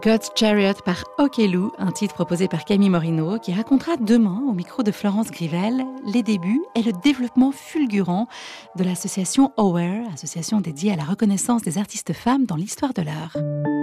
God's Chariot par Okello, un titre proposé par Camille Morino, qui racontera demain, au micro de Florence Grivel, les débuts et le développement fulgurant de l'association AWARE, association dédiée à la reconnaissance des artistes femmes dans l'histoire de l'art.